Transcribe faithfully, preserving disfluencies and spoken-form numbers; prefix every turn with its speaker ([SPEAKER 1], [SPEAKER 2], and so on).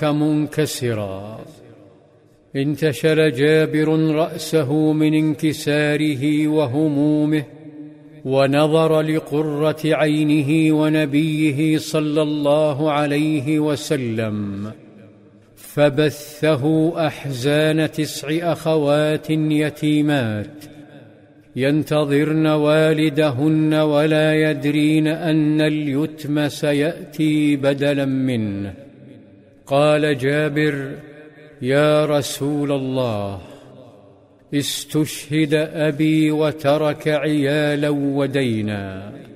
[SPEAKER 1] منكسرا. انتشل جابر رأسه من انكساره وهمومه، ونظر لقرة عينه ونبيه صلى الله عليه وسلم، فبثه أحزان تسع أخوات يتيمات ينتظرن والدهن ولا يدرين أن اليتم سيأتي بدلا منه. قال جابر: يا رسول الله، استشهد أبي وترك عيالا ودينا.